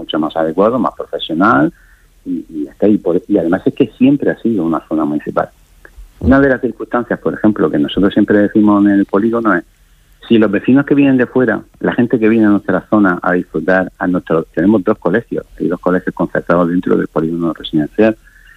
mucho más adecuado, más profesional, y está ahí. Y además es que siempre ha sido una zona municipal. Una de las circunstancias, por ejemplo, que nosotros siempre decimos en el polígono es, si los vecinos que vienen de fuera, la gente que viene a nuestra zona a disfrutar, tenemos 2 colegios, hay 2 colegios concertados dentro del polígono residencial,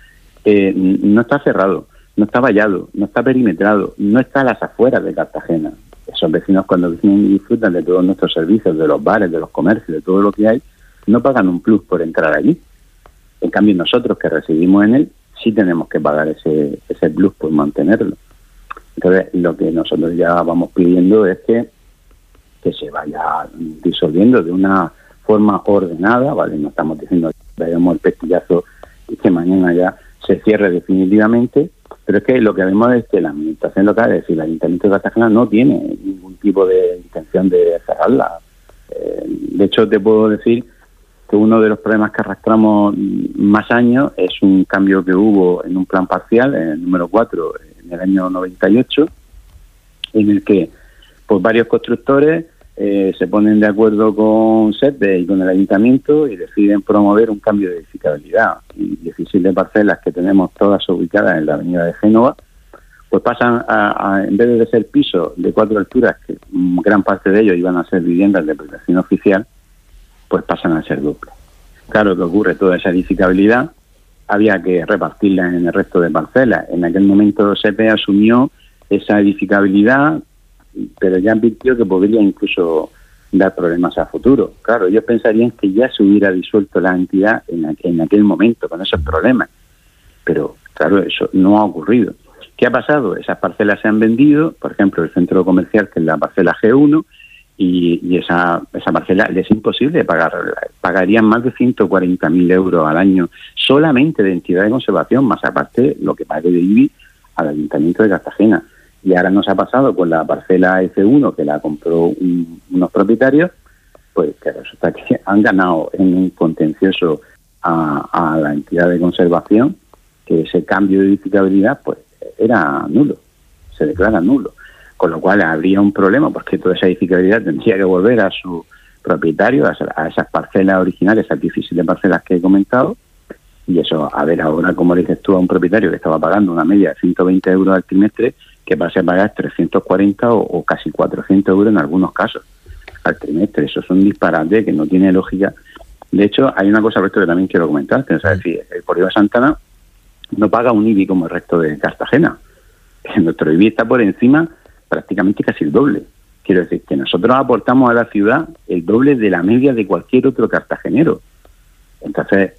no está cerrado, no está vallado, no está perimetrado, no está a las afueras de Cartagena. Esos vecinos, cuando vienen y disfrutan de todos nuestros servicios, de los bares, de los comercios, de todo lo que hay, no pagan un plus por entrar allí. En cambio, nosotros que residimos en él, sí tenemos que pagar ese plus por mantenerlo. Entonces, lo que nosotros ya vamos pidiendo es que se vaya disolviendo de una forma ordenada, ¿vale? No estamos diciendo que vayamos el pestillazo y que mañana ya se cierre definitivamente, pero es que lo que vemos es que la administración local, es decir, el Ayuntamiento de Cartagena, no tiene ningún tipo de intención de cerrarla. De hecho, te puedo decir que uno de los problemas que arrastramos más años es un cambio que hubo en un plan parcial, en el número 4, en el año 98, en el que pues varios constructores se ponen de acuerdo con SEPE y con el Ayuntamiento y deciden promover un cambio de edificabilidad. Y 17 parcelas que tenemos todas ubicadas en la avenida de Génova, pues pasan en vez de ser pisos de 4 alturas, que gran parte de ellos iban a ser viviendas de protección oficial, pues pasan a ser duples. Claro que ocurre toda esa edificabilidad, había que repartirla en el resto de parcelas. En aquel momento SEPE asumió esa edificabilidad, pero ya advirtió que podría incluso dar problemas a futuro. Claro, ellos pensarían que ya se hubiera disuelto la entidad en aquel momento con esos problemas, pero claro, eso no ha ocurrido. ¿Qué ha pasado? Esas parcelas se han vendido, por ejemplo, el centro comercial, que es la parcela G1, y esa parcela les es imposible pagar. Pagarían más de 140.000 euros al año solamente de entidad de conservación, más aparte lo que pague de IBI al Ayuntamiento de Cartagena. Y ahora nos ha pasado con la parcela F1, que la compró unos propietarios, pues que resulta que han ganado en un contencioso a la entidad de conservación, que ese cambio de edificabilidad pues era nulo, se declara nulo. Con lo cual habría un problema, porque toda esa edificabilidad tendría que volver a su propietario, a esas parcelas originales, esas 17 parcelas que he comentado, y eso, a ver ahora cómo le dices tú a un propietario que estaba pagando una media de 120 euros al trimestre, que pase a pagar 340 o casi 400 euros en algunos casos al trimestre. Eso es un disparate que no tiene lógica. De hecho, hay una cosa, Alberto, que también quiero comentar, que es decir, el polígono de Santana no paga un IBI como el resto de Cartagena. Nuestro IBI está por encima prácticamente casi el doble. Quiero decir que nosotros aportamos a la ciudad el doble de la media de cualquier otro cartagenero. Entonces,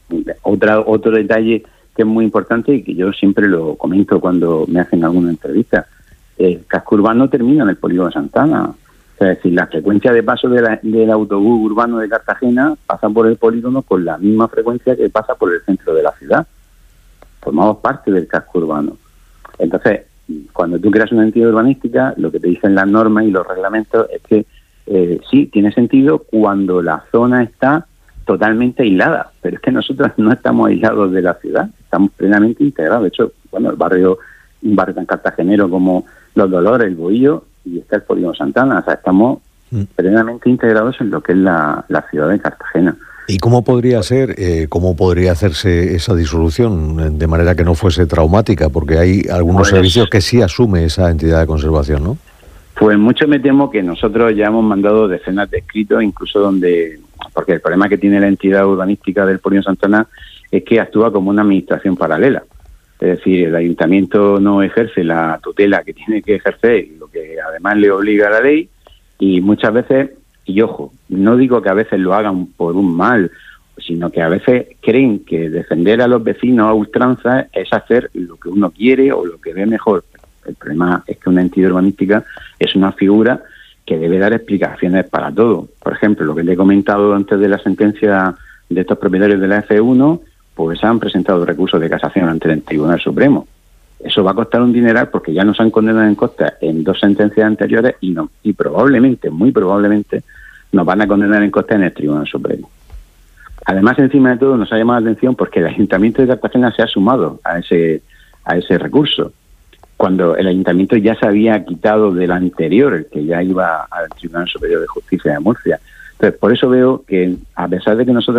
otro detalle que es muy importante y que yo siempre lo comento cuando me hacen alguna entrevista, el casco urbano termina en el polígono de Santana. Es decir, la frecuencia de paso del autobús urbano de Cartagena pasa por el polígono con la misma frecuencia que pasa por el centro de la ciudad. Formamos parte del casco urbano. Entonces, cuando tú creas una entidad urbanística, lo que te dicen las normas y los reglamentos es que sí, tiene sentido cuando la zona está totalmente aislada, pero es que nosotros no estamos aislados de la ciudad, estamos plenamente integrados. De hecho, bueno, un barrio tan cartagenero como Los Dolores, El Bohío, y está el polígono Santana, o sea, estamos plenamente integrados en lo que es la ciudad de Cartagena. ¿Y cómo podría ser, cómo podría hacerse esa disolución de manera que no fuese traumática? Porque hay algunos servicios que sí asume esa entidad de conservación, ¿no? Pues mucho me temo que nosotros ya hemos mandado decenas de escritos, incluso porque el problema que tiene la entidad urbanística del polígono Santana es que actúa como una administración paralela. Es decir, el ayuntamiento no ejerce la tutela que tiene que ejercer, lo que además le obliga a la ley, y muchas veces, y ojo, no digo que a veces lo hagan por un mal, sino que a veces creen que defender a los vecinos a ultranza es hacer lo que uno quiere o lo que ve mejor. El problema es que una entidad urbanística es una figura que debe dar explicaciones para todo. Por ejemplo, lo que le he comentado antes de la sentencia de estos propietarios de la F1, pues han presentado recursos de casación ante el Tribunal Supremo. Eso va a costar un dineral porque ya nos han condenado en costa en 2 sentencias anteriores y probablemente, muy probablemente, nos van a condenar en costa en el Tribunal Supremo. Además, encima de todo, nos ha llamado la atención porque el Ayuntamiento de Cartagena se ha sumado a ese recurso, cuando el Ayuntamiento ya se había quitado del anterior, el que ya iba al Tribunal Superior de Justicia de Murcia. Entonces, por eso veo que, a pesar de que nosotros